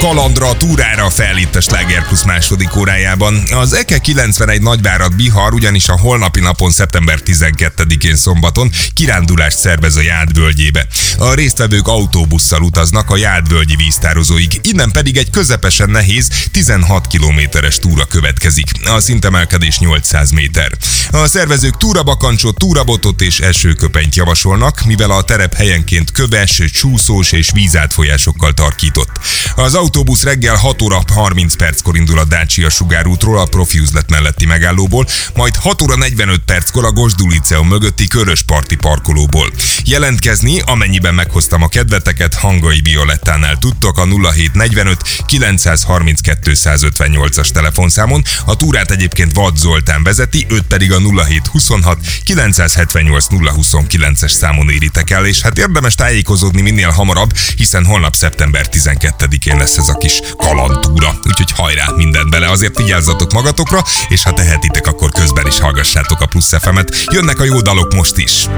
kalandra, a túrára fel itt a Sláger Plus második órájában. Az EKE 91 Nagyvárad Bihar ugyanis a holnapi napon, szeptember 12-én szombaton kirándulást szervez a Jád völgyébe. A résztvevők autóbusszal utaznak a Jád völgyi víztározóig, innen pedig egy közepesen nehéz 16 kilométeres túra következik. A szintemelkedés 800 méter. A szervezők túrabakancsot, túrabotot és esőköpenyt javasolnak, mivel a terep helyenként köves, csúszós és vízátfolyásokkal tarkított. Az autóbusz reggel 6 óra 30 perckor indul a Dácsia sugárútról, a profi üzlet melletti megállóból, majd 6 óra 45 perckor a Gosdú Liceum mögötti Körösparti parkolóból. Jelentkezni, amennyiben meghoztam a kedveteket, Hangai Violettánál tudtok a 0745 932 158-as telefonszámon. A túrát egyébként Vad Zoltán vezeti, őt pedig a 0726 978 029-es számon éritek el, és hát érdemes tájékozódni minél hamarabb, hiszen holnap szeptember 12-én lesz ez a kis kalandtúra, úgyhogy hajrá, mindent bele, azért vigyázzatok magatokra, és ha tehetitek, akkor közben is hallgassátok a Plusz FM-et, jönnek a jó dalok most is.